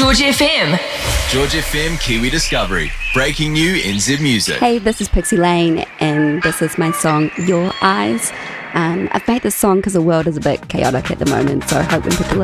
George FM. George FM Kiwi Discovery. Breaking new in Zip Music. Hey, this is Pixie Lane, and this is my song, Your Eyes. I've made this song because the world is a bit chaotic at the moment, so I hope when people